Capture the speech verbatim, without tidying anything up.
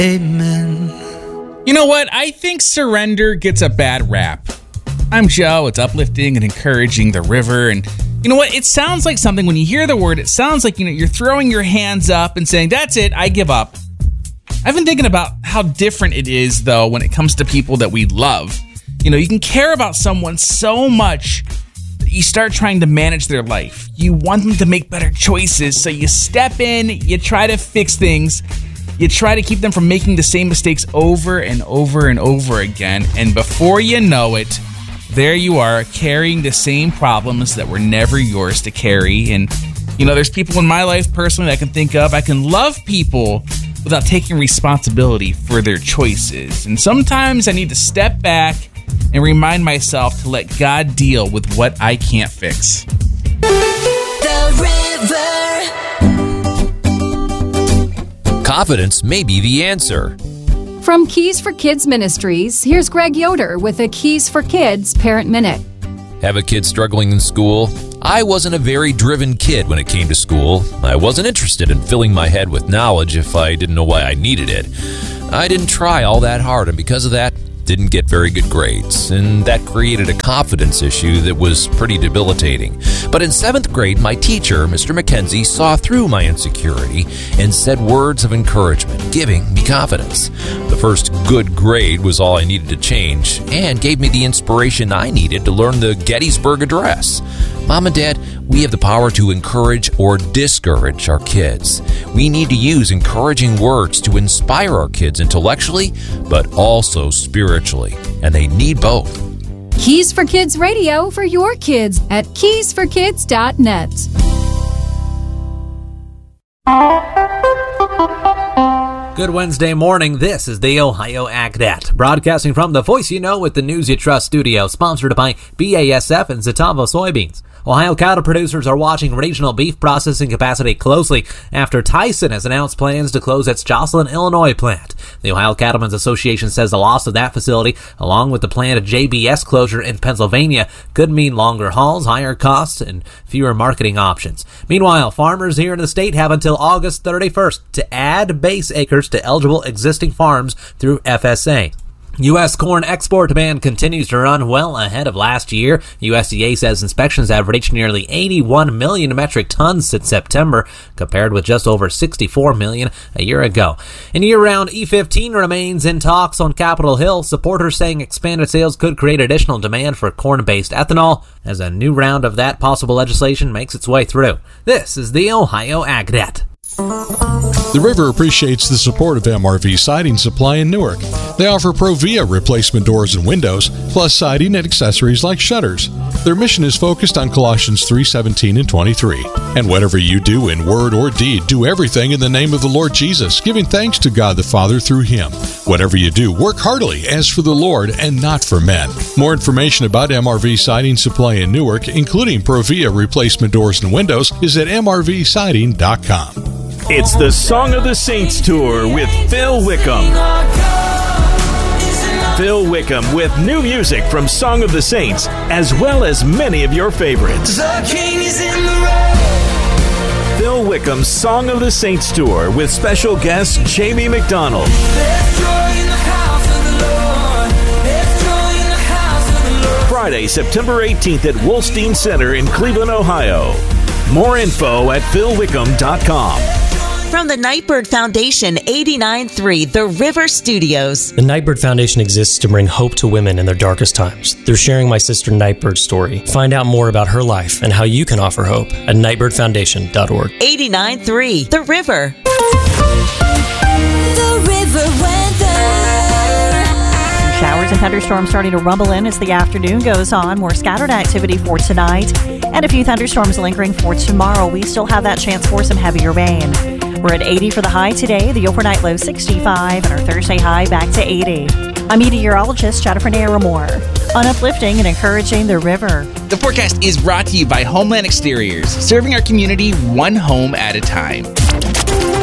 Amen. You know what? I think surrender gets a bad rap. I'm Joe. It's uplifting and encouraging the river. And you know what? It sounds like something when you hear the word, it sounds like, you know, you're throwing your hands up and saying, that's it, I give up. I've been thinking about how different it is, though, when it comes to people that we love. You know, you can care about someone so much that you start trying to manage their life. You want them to make better choices, so you step in, you try to fix things. You try to keep them from making the same mistakes over and over and over again. And before you know it, there you are carrying the same problems that were never yours to carry. And, you know, there's people in my life personally that I can think of. I can love people without taking responsibility for their choices. And sometimes I need to step back and remind myself to let God deal with what I can't fix. The river. Confidence may be the answer. From Keys for Kids Ministries, here's Greg Yoder with a Keys for Kids Parent Minute. Have a kid struggling in school? I wasn't a very driven kid when it came to school. I wasn't interested in filling my head with knowledge if I didn't know why I needed it. I didn't try all that hard, and because of that, didn't get very good grades, and that created a confidence issue that was pretty debilitating. But in seventh grade, my teacher, Mister McKenzie, saw through my insecurity and said words of encouragement, giving me confidence. The first good grade was all I needed to change and gave me the inspiration I needed to learn the Gettysburg Address. Mom and Dad, we have the power to encourage or discourage our kids. We need to use encouraging words to inspire our kids intellectually, but also spiritually, and they need both. Keys for Kids Radio for your kids at keys for kids dot net. Good Wednesday morning. This is the Ohio AgNet, broadcasting from the Voice You Know with the News You Trust studio, sponsored by B A S F and Zetavo Soybeans. Ohio cattle producers are watching regional beef processing capacity closely after Tyson has announced plans to close its Jocelyn, Illinois plant. The Ohio Cattlemen's Association says the loss of that facility, along with the planned J B S closure in Pennsylvania, could mean longer hauls, higher costs, and fewer marketing options. Meanwhile, farmers here in the state have until August thirty-first to add base acres to eligible existing farms through F S A. U S corn export demand continues to run well ahead of last year. U S D A says inspections have reached nearly eighty-one million metric tons since September, compared with just over sixty-four million a year ago. And year-round E fifteen remains in talks on Capitol Hill, supporters saying expanded sales could create additional demand for corn-based ethanol as a new round of that possible legislation makes its way through. This is the Ohio AgNet. The River appreciates the support of M R V Siding Supply in Newark. They offer Provia replacement doors and windows, plus siding and accessories like shutters. Their mission is focused on Colossians three seventeen and twenty-three. And whatever you do in word or deed, do everything in the name of the Lord Jesus, giving thanks to God the Father through Him. Whatever you do, work heartily as for the Lord and not for men. More information about M R V Siding Supply in Newark, including Provia replacement doors and windows, is at m r v siding dot com. It's the Song of the Saints Tour with Phil Wickham. Phil Wickham with new music from Song of the Saints, as well as many of your favorites. The King is in the road. Phil Wickham's Song of the Saints Tour with special guest Jamie McDonald. There's joy in the house of the Lord. There's joy in the house of the Lord. Friday, September eighteenth at Wolstein Center in Cleveland, Ohio. More info at phil wickham dot com. From the Nightbird Foundation, eighty-nine point three The River Studios. The Nightbird Foundation exists to bring hope to women in their darkest times. They're sharing my sister Nightbird's story. Find out more about her life and how you can offer hope at nightbird foundation dot org. eighty-nine point three The River. The River weather. Showers and thunderstorms starting to rumble in as the afternoon goes on. More scattered activity for tonight and a few thunderstorms lingering for tomorrow. We still have that chance for some heavier rain. We're at eighty for the high today, the overnight low sixty-five, and our Thursday high back to eighty. I'm meteorologist Jennifer Naramore on uplifting and encouraging the river. The forecast is brought to you by Homeland Exteriors, serving our community one home at a time.